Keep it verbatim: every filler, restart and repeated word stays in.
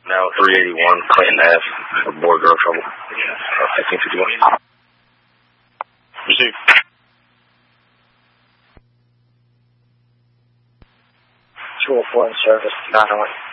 Now three eighty-one Clinton Ave, boy girl trouble. Uh, fifteen fifty-one. Receive. two oh four in service, nine oh one.